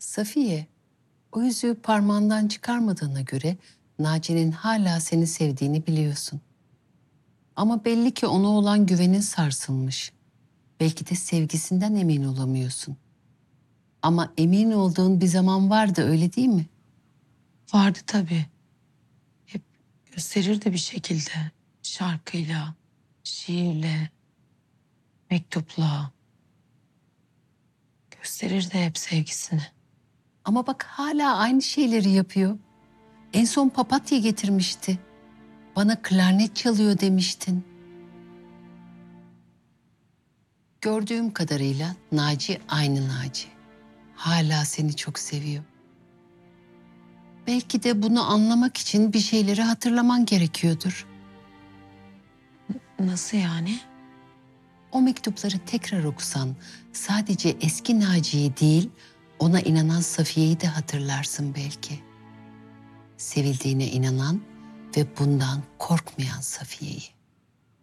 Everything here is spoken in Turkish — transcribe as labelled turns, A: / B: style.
A: Safiye, o yüzüğü parmağından çıkarmadığına göre Naci'nin hala seni sevdiğini biliyorsun. Ama belli ki ona olan güvenin sarsılmış. Belki de sevgisinden emin olamıyorsun. Ama emin olduğun bir zaman vardı, öyle değil mi?
B: Vardı tabii. Hep gösterirdi bir şekilde. Şarkıyla, şiirle, mektupla. Gösterirdi hep sevgisini.
A: Ama bak hala aynı şeyleri yapıyor. En son papatya getirmişti. Bana klarnet çalıyor demiştin. Gördüğüm kadarıyla Naci aynı Naci. Hala seni çok seviyor. Belki de bunu anlamak için bir şeyleri hatırlaman gerekiyordur.
B: Nasıl yani?
A: O mektupları tekrar okusan sadece eski Naci'yi değil, ona inanan Safiye'yi de hatırlarsın belki. Sevildiğine inanan ve bundan korkmayan Safiye'yi.